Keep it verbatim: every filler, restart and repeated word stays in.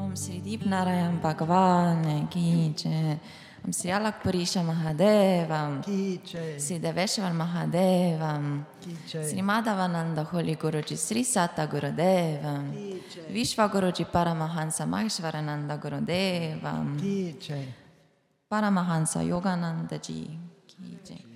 Om Sri Deepnarayan Bhagavan Ki Jai. Om Sri Alakpurisha Mahadeva Ki Jai. Sri Deveshwar Mahadeva Ki Jai. Sri Madhavananda Holy Guruji Sri Sata Gurudeva Ki Jai. Vishwa Guruji Paramahansa Maheshwarananda Gurudeva Ki Jai. Paramahansa Yogananda Ji Ki Jai.